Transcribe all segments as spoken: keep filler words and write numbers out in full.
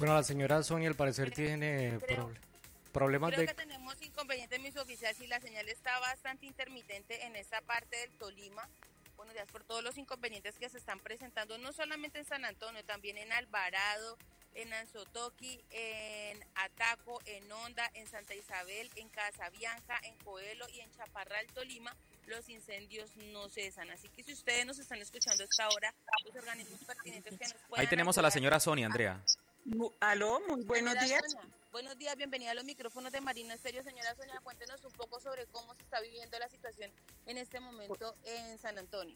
Bueno, la señora Sonia al parecer Creo, tiene creo, proble- problemas creo de... que tenemos inconvenientes, mis oficiales, y la señal está bastante intermitente en esta parte del Tolima. Buenos días por todos los inconvenientes que se están presentando, no solamente en San Antonio, también en Alvarado, en Anzotoqui, en Ataco, en Honda, en Santa Isabel, en Casabianca, en Coelho y en Chaparral, Tolima. Los incendios no cesan, así que si ustedes nos están escuchando a esta hora, los organismos pertinentes que nos Ahí puedan tenemos a la ayudar. señora Sonia, Andrea. Mu- Aló, muy buenos Señora días. Sonia, buenos días, bienvenida a los micrófonos de Marino Estéreo. Señora Sonia, cuéntenos un poco sobre cómo se está viviendo la situación en este momento en San Antonio.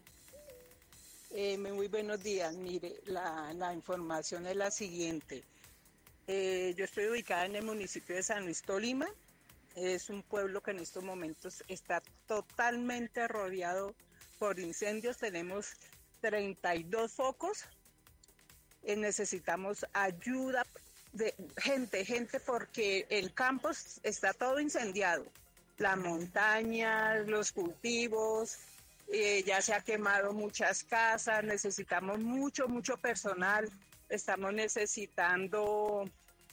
Eh, muy buenos días. Mire, la, la información es la siguiente. Eh, yo estoy ubicada en el municipio de San Luis Tolima. Es un pueblo que en estos momentos está totalmente rodeado por incendios. Tenemos treinta y dos focos. Eh, necesitamos ayuda de gente, gente, porque el campo está todo incendiado. Las montañas, los cultivos, eh, ya se ha quemado muchas casas, necesitamos mucho, mucho personal, estamos necesitando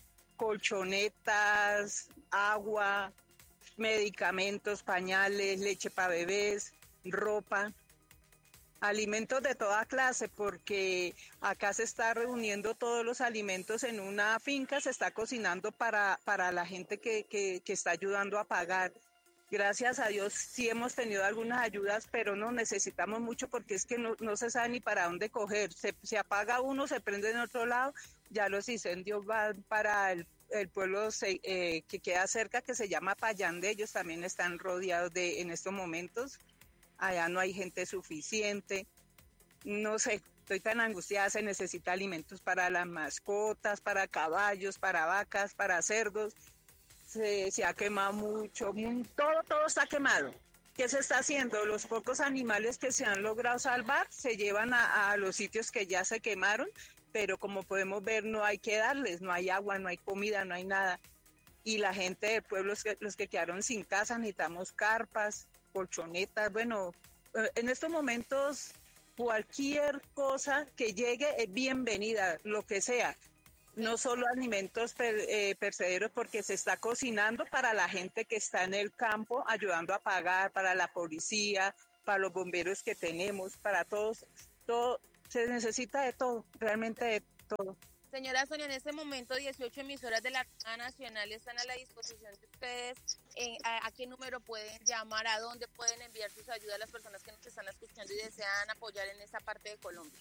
colchonetas, agua, medicamentos, pañales, leche para bebés, ropa, alimentos de toda clase, porque acá se está reuniendo todos los alimentos en una finca, se está cocinando para, para la gente que, que, que está ayudando a pagar. Gracias a Dios sí hemos tenido algunas ayudas, pero no necesitamos mucho porque es que no, no se sabe ni para dónde coger. Se, se apaga uno, se prende en otro lado, ya los incendios van para el, el pueblo se, eh, que queda cerca, que se llama Payande. Ellos también están rodeados de en estos momentos. Allá no hay gente suficiente. No sé, estoy tan angustiada, se necesita alimentos para las mascotas, para caballos, para vacas, para cerdos. Se, se ha quemado mucho, mu- todo, todo está quemado. ¿Qué se está haciendo? Los pocos animales que se han logrado salvar se llevan a, a los sitios que ya se quemaron, pero como podemos ver no hay que darles, no hay agua, no hay comida, no hay nada. Y la gente del pueblo, los que, los que quedaron sin casa, necesitamos carpas, colchonetas, bueno, eh, en estos momentos cualquier cosa que llegue es bienvenida, lo que sea. No solo alimentos per, eh, percederos, porque se está cocinando para la gente que está en el campo, ayudando a pagar, para la policía, para los bomberos que tenemos, para todos, todo, se necesita de todo, realmente de todo. Señora Sonia, en este momento dieciocho emisoras de la cadena nacional están a la disposición de ustedes. En, a, ¿A qué número pueden llamar? ¿A dónde pueden enviar sus ayudas a las personas que nos están escuchando y desean apoyar en esta parte de Colombia?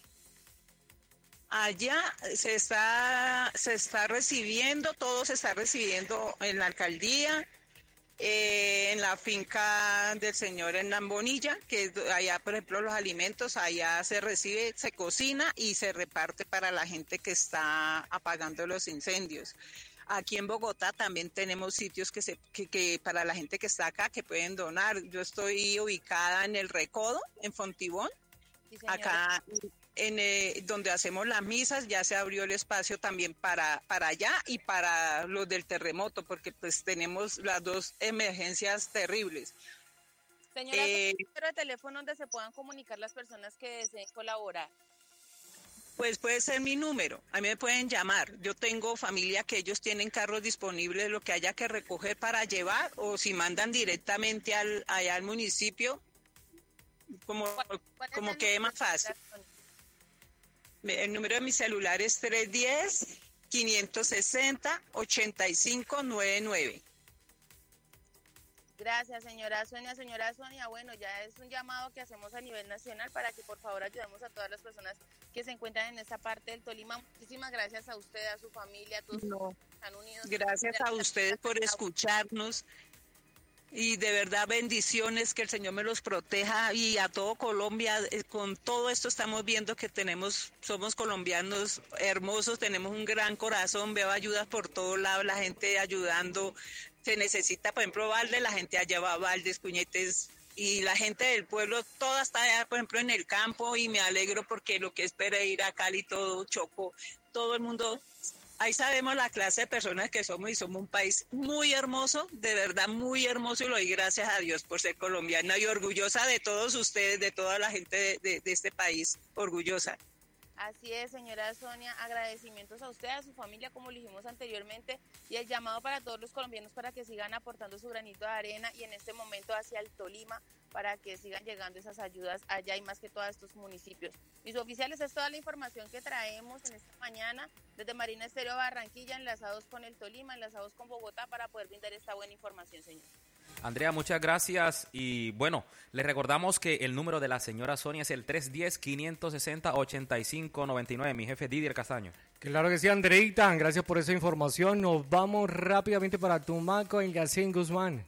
Allá se está, se está recibiendo, todo se está recibiendo en la alcaldía, eh, en la finca del señor Hernán Bonilla, que es allá, por ejemplo, los alimentos, allá se recibe, se cocina y se reparte para la gente que está apagando los incendios. Aquí en Bogotá también tenemos sitios que se, que, que para la gente que está acá, que pueden donar. Yo estoy ubicada en el Recodo, en Fontibón. Sí, señora. Acá en eh, donde hacemos las misas ya se abrió el espacio también para, para allá y para los del terremoto, porque pues tenemos las dos emergencias terribles. Señora, Eh, ¿un número de teléfono donde se puedan comunicar las personas que deseen colaborar? pues puede ser mi número, a mí me pueden llamar. Yo tengo familia que ellos tienen carros disponibles, lo que haya que recoger para llevar, o si mandan directamente al, allá al municipio, como, ¿Cuál, cuál es como el quede número, más fácil. señora Sonia? El número de mi celular es tres uno cero, cinco seis cero, ocho cinco nueve nueve. Gracias, señora Sonia. Señora Sonia, bueno, ya es un llamado que hacemos a nivel nacional para que por favor ayudemos a todas las personas que se encuentran en esta parte del Tolima. Muchísimas gracias a usted, a su familia, a todos No, los que están unidos. gracias a ustedes por escucharnos y de verdad bendiciones, que el Señor me los proteja y a todo Colombia. eh, Con todo esto estamos viendo que tenemos, somos colombianos hermosos, tenemos un gran corazón, veo ayudas por todos lados, la gente ayudando. Se necesita, por ejemplo, balde, la gente allá va a baldes, cuñetes, y la gente del pueblo toda está allá, por ejemplo, en el campo, y me alegro porque lo que es Pereira, Cali, todo, Chocó, todo el mundo. Ahí sabemos la clase de personas que somos y somos un país muy hermoso, de verdad muy hermoso, y lo doy gracias a Dios por ser colombiana y orgullosa de todos ustedes, de toda la gente de, de, de este país, orgullosa. Así es, señora Sonia, agradecimientos a usted, a su familia, como lo dijimos anteriormente, y el llamado para todos los colombianos para que sigan aportando su granito de arena y en este momento hacia el Tolima para que sigan llegando esas ayudas allá y más que todos estos municipios. Mis oficiales, es toda la información que traemos en esta mañana desde Marina Estéreo Barranquilla, enlazados con el Tolima, enlazados con Bogotá para poder brindar esta buena información, señor. Andrea, muchas gracias y bueno, le recordamos que el número de la señora Sonia es el tres uno cero, cinco seis cero, ocho cinco nueve nueve, mi jefe Didier Castaño. Claro que sí, Andreita, gracias por esa información. Nos vamos rápidamente para Tumaco, en Yacine Guzmán.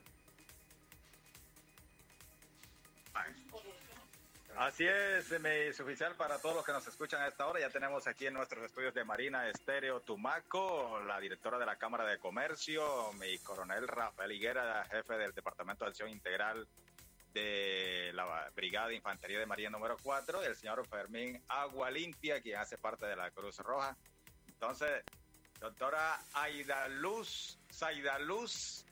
Así es, mi oficial, para todos los que nos escuchan a esta hora, ya tenemos aquí en nuestros estudios de Marina Estéreo Tumaco, la directora de la Cámara de Comercio, mi coronel Rafael Higuera, jefe del Departamento de Acción Integral de la Brigada de Infantería de Marina número cuatro, y el señor Fermín Agua Limpia, quien hace parte de la Cruz Roja. Entonces, doctora Aida Luz, Saida Luz,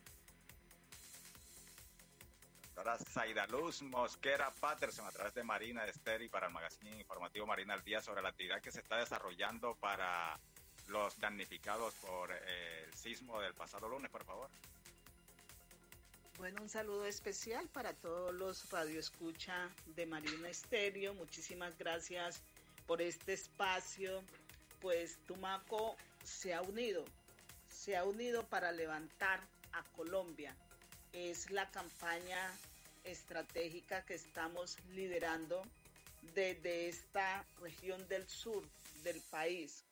doctora Saida Luz Mosquera Patterson, a través de Marina Estéreo y para el magazine informativo Marina al Día, sobre la actividad que se está desarrollando para los damnificados por eh, el sismo del pasado lunes, por favor. Bueno, un saludo especial para todos los radioescucha de Marina Estéreo. Muchísimas gracias por este espacio. Pues Tumaco se ha unido, se ha unido para levantar a Colombia. Es la campaña estratégica que estamos liderando desde esta región del sur del país.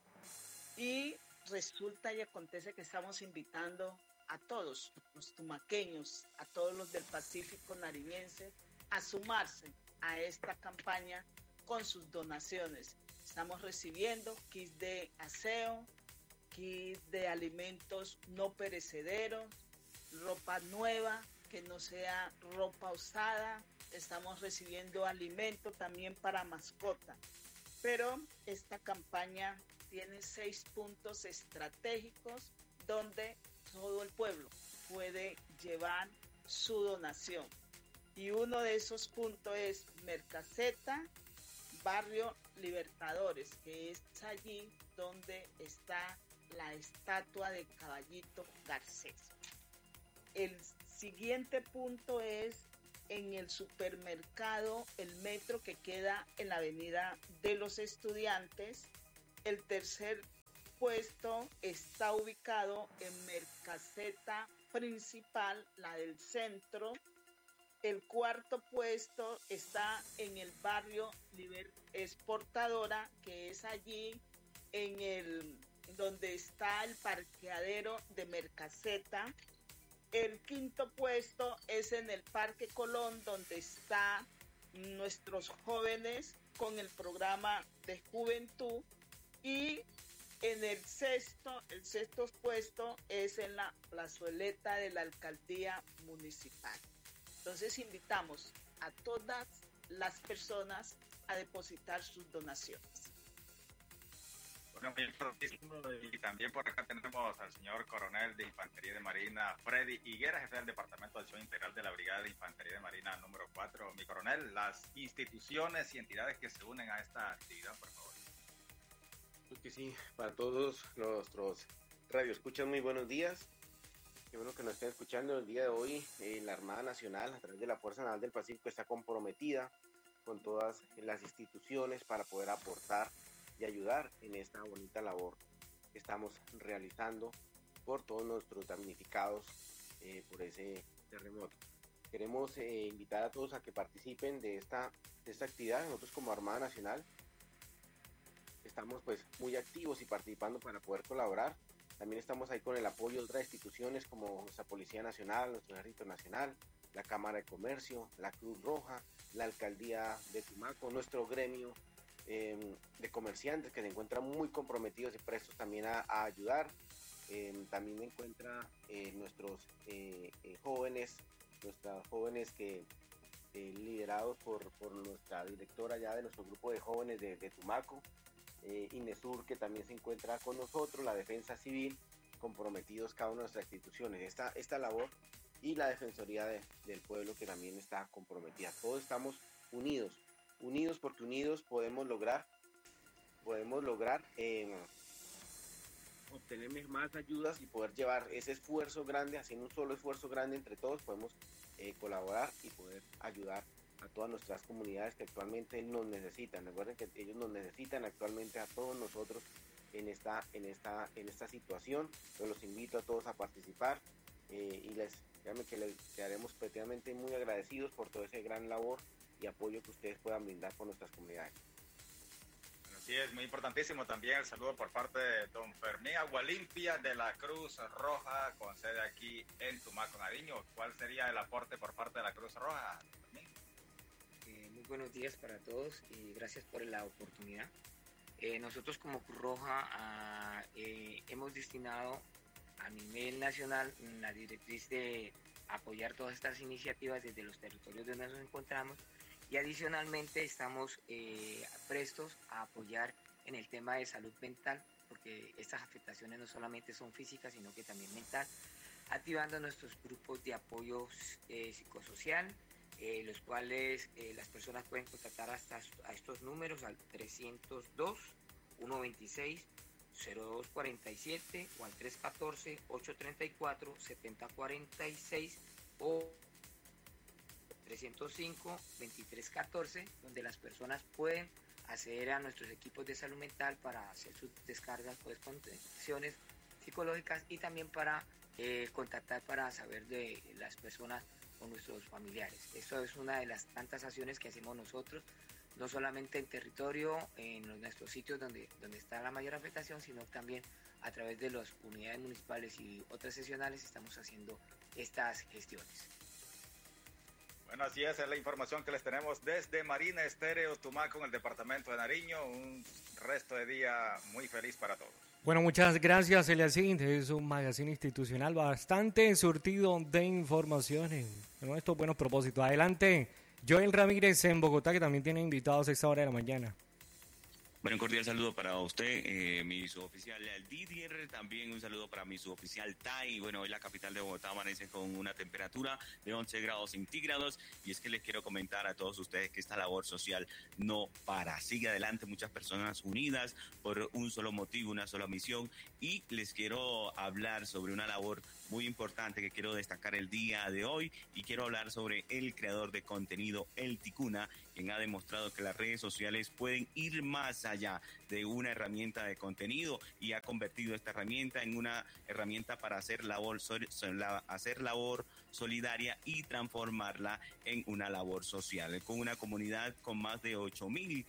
Y resulta y acontece que estamos invitando a todos los tumaqueños, a todos los del Pacífico nariñense, a sumarse a esta campaña con sus donaciones. Estamos recibiendo kits de aseo, kits de alimentos no perecederos, ropa nueva, que no sea ropa usada. Estamos recibiendo alimento también para mascota. Pero esta campaña tiene seis puntos estratégicos donde todo el pueblo puede llevar su donación. Y uno de esos puntos es Mercaseta, Barrio Libertadores, que es allí donde está la estatua de Caballito Garcés. El siguiente punto es en el supermercado El Metro, que queda en la Avenida de los Estudiantes. El tercer puesto está ubicado en Mercaseta Principal, la del centro. El cuarto puesto está en el barrio Liber Exportadora, que es allí en el donde está el parqueadero de Mercaseta. El quinto puesto es en el Parque Colón, donde están nuestros jóvenes con el programa de juventud. Y en el sexto, el sexto puesto es en la plazoleta de la alcaldía municipal. Entonces invitamos a todas las personas a depositar sus donaciones. Bueno, y también por acá tenemos al señor coronel de Infantería de Marina, Freddy Higuera, jefe del Departamento de Acción Integral de la Brigada de Infantería de Marina número cuatro. Mi coronel, las instituciones y entidades que se unen a esta actividad, por favor. Pues que sí, para todos nuestros radioescuchas, muy buenos días. Qué bueno que nos estén escuchando el día de hoy. Eh, la Armada Nacional, a través de la Fuerza Naval del Pacífico, está comprometida con todas las instituciones para poder aportar y ayudar en esta bonita labor que estamos realizando por todos nuestros damnificados eh, por ese terremoto. Queremos eh, invitar a todos a que participen de esta, de esta actividad. Nosotros como Armada Nacional estamos pues muy activos y participando para poder colaborar. También estamos ahí con el apoyo de otras instituciones como nuestra Policía Nacional, nuestro Ejército Nacional, la Cámara de Comercio, la Cruz Roja, la Alcaldía de Tumaco, nuestro gremio eh, de comerciantes que se encuentran muy comprometidos y prestos también a, a ayudar. Eh, también me encuentra eh, nuestros eh, eh, jóvenes, nuestras jóvenes que eh, liderados por, por nuestra directora ya de nuestro grupo de jóvenes de, de Tumaco, eh, Inesur, que también se encuentra con nosotros, la Defensa Civil, comprometidos cada una de nuestras instituciones, esta, esta labor, y la Defensoría de, del Pueblo, que también está comprometida. Todos estamos unidos, unidos porque unidos podemos lograr podemos lograr eh, obtener más ayudas y poder llevar ese esfuerzo grande, haciendo un solo esfuerzo grande entre todos, podemos eh, colaborar y poder ayudar a todas nuestras comunidades que actualmente nos necesitan. Recuerden que ellos nos necesitan actualmente a todos nosotros en esta, en esta, en esta situación. Yo los invito a todos a participar eh, y les, créanme que les quedaremos prácticamente muy agradecidos por todo ese gran labor y apoyo que ustedes puedan brindar por nuestras comunidades. Así es, muy importantísimo también el saludo por parte de don Fermín Agualimpia de la Cruz Roja, con sede aquí en Tumaco, Nariño. ¿Cuál sería el aporte por parte de la Cruz Roja? Eh, muy buenos días para todos y gracias por la oportunidad. Eh, nosotros como Cruz Roja ah, eh, hemos destinado a nivel nacional la directriz de apoyar todas estas iniciativas desde los territorios donde nos encontramos. Y adicionalmente estamos eh, prestos a apoyar en el tema de salud mental, porque estas afectaciones no solamente son físicas, sino que también mental, activando nuestros grupos de apoyo eh, psicosocial, eh, los cuales eh, las personas pueden contactar hasta a estos números al trescientos dos, ciento veintiséis, cero dos cuarenta y siete o al trescientos catorce, ochocientos treinta y cuatro, setenta cuarenta y seis o trescientos cinco, veintitrés catorce, donde las personas pueden acceder a nuestros equipos de salud mental para hacer sus descargas o desconexiones psicológicas y también para eh, contactar para saber de las personas o nuestros familiares. Esto es una de las tantas acciones que hacemos nosotros, no solamente en territorio, en los, nuestros sitios donde, donde está la mayor afectación, sino también a través de las unidades municipales y otras seccionales estamos haciendo estas gestiones. Bueno, así es, es la información que les tenemos desde Marina Estéreo Tumaco en el departamento de Nariño. Un resto de día muy feliz para todos. Bueno, muchas gracias, Eliacín. Es un magazine institucional bastante surtido de informaciones con estos buenos propósitos. Adelante, Joel Ramírez en Bogotá, que también tiene invitados a esta hora de la mañana. Bueno, un cordial saludo para usted, eh, mi suboficial Didier, también un saludo para mi suboficial Tai. Bueno, hoy la capital de Bogotá amanece con una temperatura de once grados centígrados y es que les quiero comentar a todos ustedes que esta labor social no para, sigue adelante, muchas personas unidas por un solo motivo, una sola misión, y les quiero hablar sobre una labor muy importante que quiero destacar el día de hoy y quiero hablar sobre el creador de contenido, el Ticuna, quien ha demostrado que las redes sociales pueden ir más allá de una herramienta de contenido y ha convertido esta herramienta en una herramienta para hacer labor, hacer labor solidaria y transformarla en una labor social. Con una comunidad con más de ocho mil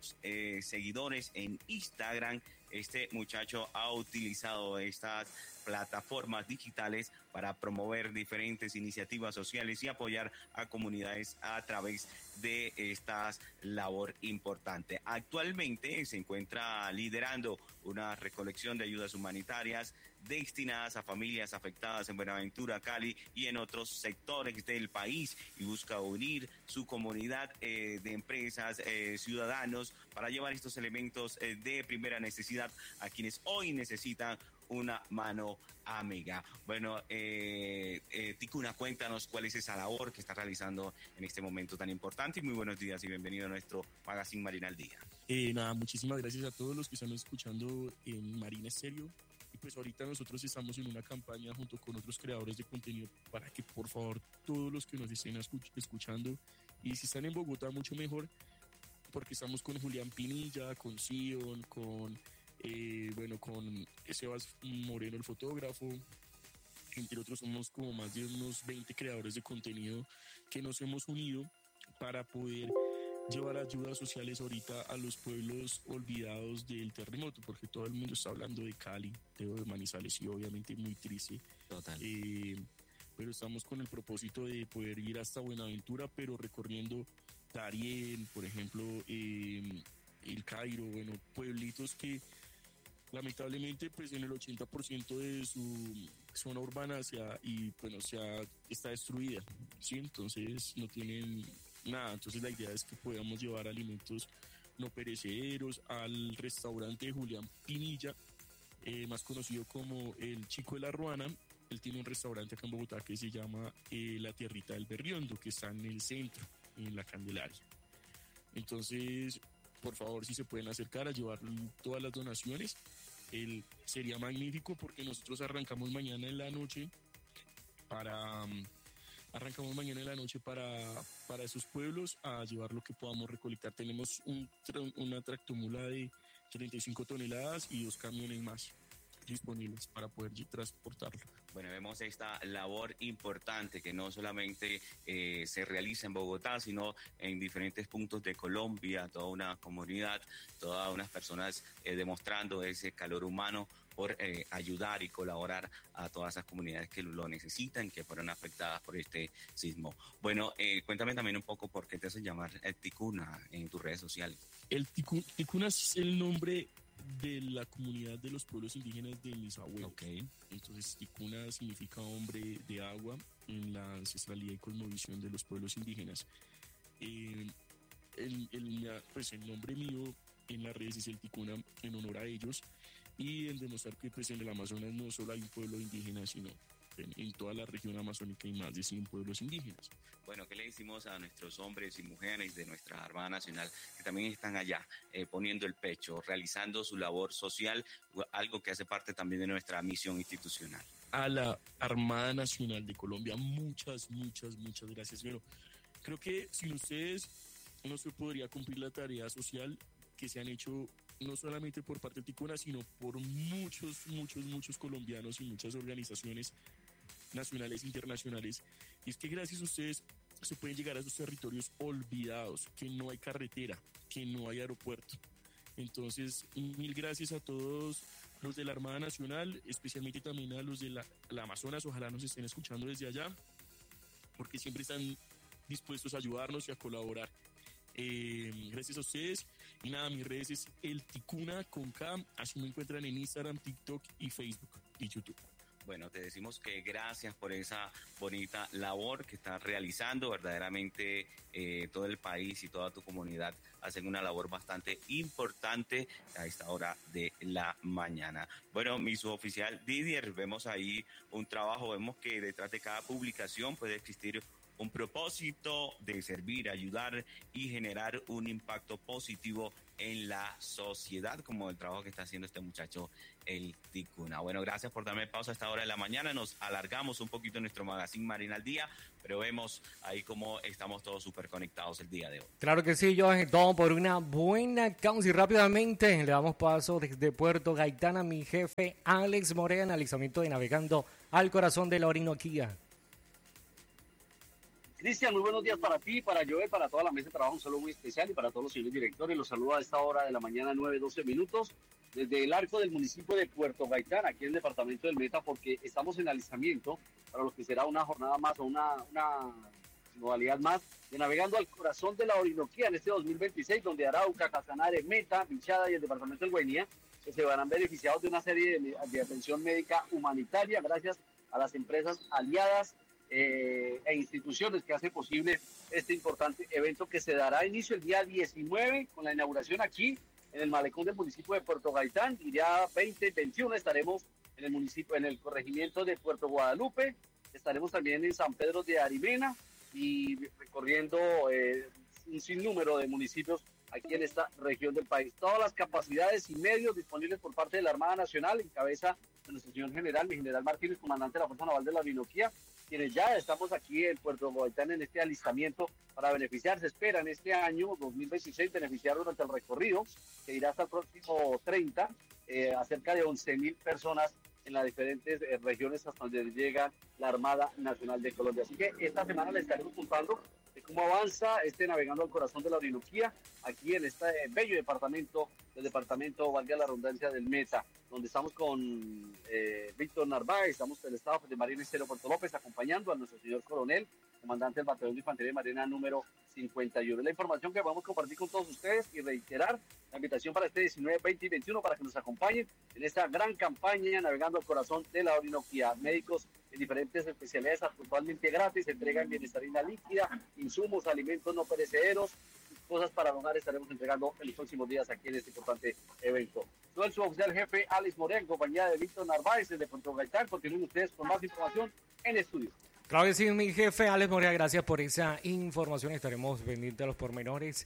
eh, seguidores en Instagram, este muchacho ha utilizado estas plataformas digitales para promover diferentes iniciativas sociales y apoyar a comunidades a través de esta labor importante. Actualmente se encuentra liderando una recolección de ayudas humanitarias destinadas a familias afectadas en Buenaventura, Cali y en otros sectores del país, y busca unir su comunidad eh, de empresas, eh, ciudadanos, para llevar estos elementos eh, de primera necesidad a quienes hoy necesitan una mano amiga. Bueno, eh, eh, Ticuna, cuéntanos cuál es esa labor que está realizando en este momento tan importante, y muy buenos días y bienvenido a nuestro Magazine Marina al Día. Eh, nada, muchísimas gracias a todos los que están escuchando en Marina Estéreo. Y pues ahorita nosotros estamos en una campaña junto con otros creadores de contenido para que por favor todos los que nos estén escuch- escuchando, y si están en Bogotá mucho mejor, porque estamos con Julián Pinilla, con Sion, con eh, bueno, con Sebas Moreno el fotógrafo, entre otros. Somos como más de unos veinte creadores de contenido que nos hemos unido para poder llevar ayudas sociales ahorita a los pueblos olvidados del terremoto, porque todo el mundo está hablando de Cali, de Manizales, y obviamente muy triste. Total. Eh, pero estamos con el propósito de poder ir hasta Buenaventura, pero recorriendo Darién, por ejemplo, eh, El Cairo, bueno, pueblitos que lamentablemente pues en el ochenta por ciento de su zona urbana se ha, y bueno, se ha, está destruida, ¿sí? Entonces no tienen nada. Entonces la idea es que podamos llevar alimentos no perecederos al restaurante Julián Pinilla, eh, más conocido como el Chico de la Ruana. Él tiene un restaurante acá en Bogotá que se llama eh, La Tierrita del Berriondo, que está en el centro, en la Candelaria. Entonces por favor, si se pueden acercar a llevar todas las donaciones, el, sería magnífico porque nosotros arrancamos mañana en la noche para... Um, arrancamos mañana en la noche para, para esos pueblos a llevar lo que podamos recolectar. Tenemos un, una tractomula de treinta y cinco toneladas y dos camiones más disponibles para poder transportarlo. Bueno, vemos esta labor importante que no solamente eh, se realiza en Bogotá, sino en diferentes puntos de Colombia, toda una comunidad, todas unas personas eh, demostrando ese calor humano por eh, ayudar y colaborar a todas esas comunidades que lo necesitan, que fueron afectadas por este sismo. Bueno, eh, cuéntame también un poco por qué te hacen llamar el Ticuna en tus redes sociales. El ticu, Ticuna es el nombre de la comunidad de los pueblos indígenas de mis abuelos. Okay. Entonces, Ticuna significa hombre de agua en la ancestralidad y cosmovisión de los pueblos indígenas. Eh, el, el, pues el nombre mío en las redes es el Ticuna en honor a ellos y el demostrar que pues, en el Amazonas no solo hay un pueblo indígena, sino en, en toda la región amazónica hay más de cien pueblos indígenas. Bueno, ¿qué le decimos a nuestros hombres y mujeres de nuestra Armada Nacional que también están allá eh, poniendo el pecho, realizando su labor social, algo que hace parte también de nuestra misión institucional? A la Armada Nacional de Colombia, muchas, muchas, muchas gracias. Bueno, creo que sin ustedes no se podría cumplir la tarea social que se han hecho no solamente por parte de Ticuna, sino por muchos, muchos, muchos colombianos y muchas organizaciones nacionales e internacionales. Y es que gracias a ustedes se pueden llegar a esos territorios olvidados, que no hay carretera, que no hay aeropuerto. Entonces, mil gracias a todos los de la Armada Nacional, especialmente también a los de la, la Amazonas, ojalá nos estén escuchando desde allá, porque siempre están dispuestos a ayudarnos y a colaborar. Eh, gracias a ustedes. Y nada, mis redes es el Ticuna con K, así me encuentran en Instagram, TikTok y Facebook y YouTube. Bueno, te decimos que gracias por esa bonita labor que estás realizando. Verdaderamente eh, todo el país y toda tu comunidad hacen una labor bastante importante a esta hora de la mañana. Bueno, mi suboficial Didier, vemos ahí un trabajo, vemos que detrás de cada publicación puede existir un propósito de servir, ayudar y generar un impacto positivo en la sociedad, como el trabajo que está haciendo este muchacho, el Ticuna. Bueno, gracias por darme pausa a esta hora de la mañana. Nos alargamos un poquito en nuestro magazine Marina al Día, pero vemos ahí cómo estamos todos súper conectados el día de hoy. Claro que sí, yo todo por una buena causa. Y rápidamente le damos paso desde Puerto Gaitán a mi jefe Alex Morea, analizamiento de Navegando al Corazón de la Orinoquía. Cristian, muy buenos días para ti, para Joel, para toda la mesa de trabajo, un saludo muy especial y para todos los señores directores. Los saludo a esta hora de la mañana, nueve doce minutos, desde el arco del municipio de Puerto Gaitán, aquí en el departamento del Meta, porque estamos en alisamiento para lo que será una jornada más o una, una modalidad más de Navegando al Corazón de la Orinoquía en este dos mil veintiséis, donde Arauca, Casanare, Meta, Bichada y el departamento del Guainía que se verán beneficiados de una serie de, de atención médica humanitaria gracias a las empresas aliadas Eh, e instituciones que hacen posible este importante evento que se dará inicio el día diecinueve con la inauguración aquí en el malecón del municipio de Puerto Gaitán y ya veinte veintiuno estaremos en el municipio, en el corregimiento de Puerto Guadalupe, estaremos también en San Pedro de Arimena y recorriendo eh, un sinnúmero de municipios aquí en esta región del país. Todas las capacidades y medios disponibles por parte de la Armada Nacional en cabeza de nuestro señor general, mi general Martínez, comandante de la Fuerza Naval de la Orinoquía, quienes ya estamos aquí en Puerto Gaitán en este alistamiento para beneficiar. Se espera en este año dos mil veintiséis beneficiar durante el recorrido, que irá hasta el próximo treinta, eh, a cerca de once mil personas en las diferentes eh, regiones hasta donde llega la Armada Nacional de Colombia. Así que esta semana les estaremos contando de cómo avanza este Navegando al Corazón de la Orinoquía, aquí en este eh, bello departamento, el departamento, valga la redundancia, del Meta, donde estamos con eh, Víctor Narváez, estamos del Estado de Marina Estero Puerto López, acompañando a nuestro señor coronel, comandante del Batallón de Infantería de Marina número cincuenta y uno. La información que vamos a compartir con todos ustedes y reiterar la invitación para este diecinueve, veinte y veintiuno para que nos acompañen en esta gran campaña Navegando al Corazón de la Orinoquía. Médicos en diferentes especialidades totalmente gratis, entregan bienestarina líquida, insumos, alimentos no perecederos, cosas para el hogar estaremos entregando en los próximos días aquí en este importante evento. Soy el suboficial jefe Alex Morea, en compañía de Víctor Narváez desde Puerto Gaitán. Continúen ustedes con más información en estudio. Claro que sí, mi jefe Alex Morea, gracias por esa información. Estaremos pendientes de los pormenores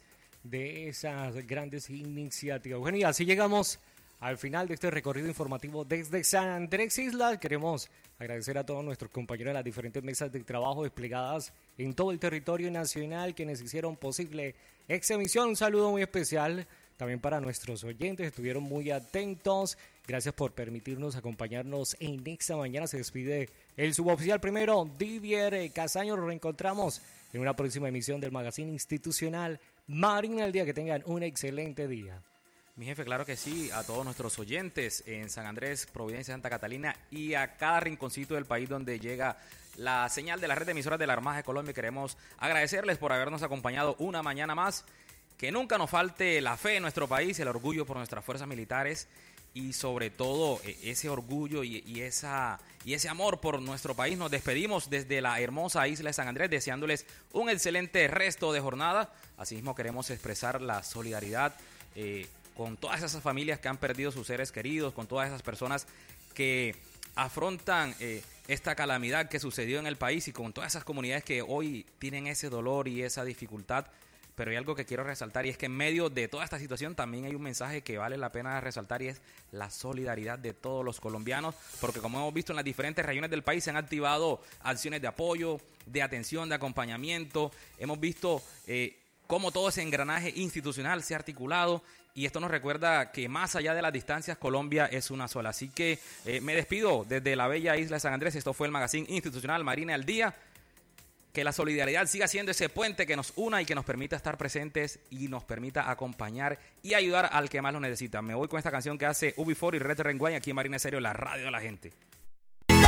de esas grandes iniciativas. Bueno, y así llegamos al final de este recorrido informativo desde San Andrés Islas. Queremos agradecer a todos nuestros compañeros de las diferentes mesas de trabajo desplegadas en todo el territorio nacional, quienes hicieron posible esta emisión. Un saludo muy especial también para nuestros oyentes, estuvieron muy atentos. Gracias por permitirnos acompañarnos en esta mañana. Se despide el suboficial primero, Didier Castaño. Nos reencontramos en una próxima emisión del Magazine Institucional Marina al Día. Que tengan un excelente día. Mi jefe, claro que sí, a todos nuestros oyentes en San Andrés, Providencia, Santa Catalina y a cada rinconcito del país donde llega la señal de la red de emisoras de la Armada de Colombia. Queremos agradecerles por habernos acompañado una mañana más. Que nunca nos falte la fe en nuestro país, el orgullo por nuestras fuerzas militares y sobre todo ese orgullo y, y, esa, y ese amor por nuestro país. Nos despedimos desde la hermosa isla de San Andrés deseándoles un excelente resto de jornada. Asimismo queremos expresar la solidaridad eh, con todas esas familias que han perdido sus seres queridos, con todas esas personas que afrontan eh, esta calamidad que sucedió en el país y con todas esas comunidades que hoy tienen ese dolor y esa dificultad. Pero hay algo que quiero resaltar y es que en medio de toda esta situación también hay un mensaje que vale la pena resaltar y es la solidaridad de todos los colombianos, porque como hemos visto en las diferentes regiones del país se han activado acciones de apoyo, de atención, de acompañamiento. Hemos visto eh, cómo todo ese engranaje institucional se ha articulado y esto nos recuerda que más allá de las distancias Colombia es una sola. Así que eh, me despido desde la bella isla de San Andrés. Esto fue el Magazine Institucional Marina al Día. Que la solidaridad siga siendo ese puente que nos una y que nos permita estar presentes y nos permita acompañar y ayudar al que más lo necesita. Me voy con esta canción que hace U B cuatro y Red Renguay aquí en Marina Estéreo, la radio de la gente.